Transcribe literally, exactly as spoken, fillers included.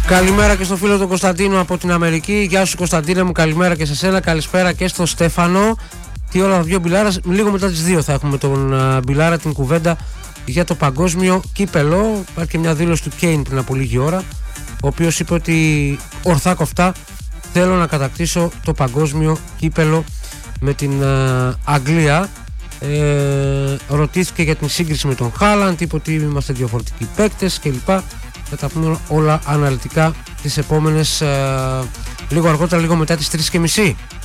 Καλημέρα και στο φίλο του Κωνσταντίνου από την Αμερική. Γεια σου Κωνσταντίνε μου, καλημέρα και σε σένα. Καλησπέρα και στο Στέφανο. Τι ώρα θα βγει ο Μπιλάρας? Λίγο μετά τις δύο θα έχουμε τον uh, Μπιλάρα, την κουβέντα για το παγκόσμιο κύπελο. Υπάρχει και μια δήλωση του Κέιν πριν από λίγη ώρα, ο οποίος είπε ότι ορθά κοφτά θέλω να κατακτήσω το παγκόσμιο κύπελο με την uh, Αγγλία. Ε, ρωτήθηκε για την σύγκριση με τον Χάλαντ, είπε ότι είμαστε διαφορετικοί παίκτες κλπ. Θα τα πούμε όλα αναλυτικά τις επόμενες, ε, λίγο αργότερα, λίγο μετά τις τρεις και μισή.